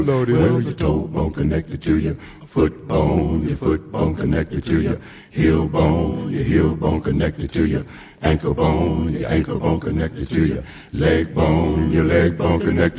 Loaded. Well, your toe bone connected to your foot bone connected to your heel bone connected to your ankle bone connected to your leg bone connected